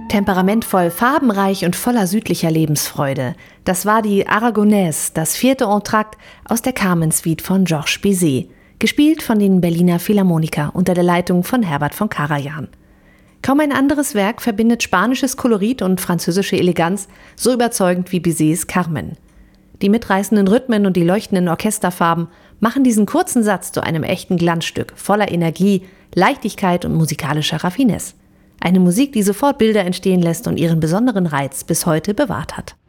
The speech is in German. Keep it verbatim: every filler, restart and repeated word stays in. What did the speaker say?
Temperamentvoll, farbenreich und voller südlicher Lebensfreude. Das war die Aragonaise, das vierte Entr'acte aus der Carmen-Suite von Georges Bizet, gespielt von den Berliner Philharmoniker unter der Leitung von Herbert von Karajan. Kaum ein anderes Werk verbindet spanisches Kolorit und französische Eleganz so überzeugend wie Bizets Carmen. Die mitreißenden Rhythmen und die leuchtenden Orchesterfarben machen diesen kurzen Satz zu einem echten Glanzstück voller Energie, Leichtigkeit und musikalischer Raffinesse. Eine Musik, die sofort Bilder entstehen lässt und ihren besonderen Reiz bis heute bewahrt hat.